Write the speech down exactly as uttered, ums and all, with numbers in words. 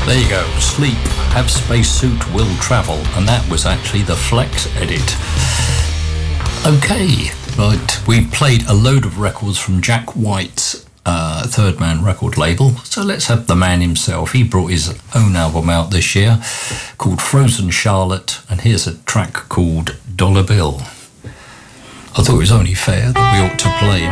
There you go, Sleep, Have Spacesuit, Will Travel, and that was actually the Flex edit. Okay, right, we've played a load of records from Jack White's uh, Third Man record label, so let's have the man himself. He brought his own album out this year called Frozen Charlotte, and here's a track called Dollar Bill. I thought it was only fair that we ought to play